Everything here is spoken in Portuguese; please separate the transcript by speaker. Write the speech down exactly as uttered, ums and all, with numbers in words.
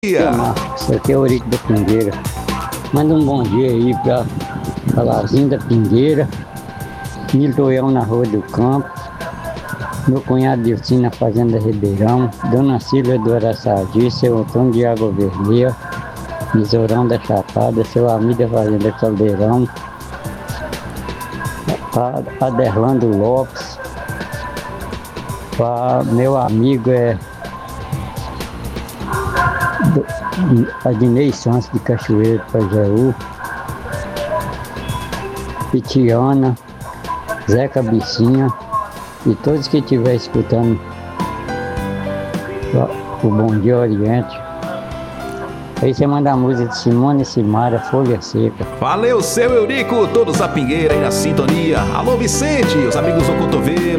Speaker 1: Dia, Marcos, aqui é o Eurico da Pingueira. Manda um bom dia aí pra Lazinho da Pingueira, Milton na Rua do Campo, meu cunhado Dilcinho na Fazenda Ribeirão, Dona Silvia do Araçagi, seu Antônio de Água Vermelha, Misourão da Chapada, seu amigo da Fazenda Caldeirão, Aderlando Lopes, pra meu amigo é Adnei Santos de Cachoeiro, Pajeú, Pitiana, Zé Cabecinha e todos que estiverem escutando o Bom Dia Oriente. Aí você manda a música de Simone e Simara, Folha Seca.
Speaker 2: Valeu, seu Eurico, todos a Pingueira e na sintonia. Alô, Vicente, os amigos do cotovelo.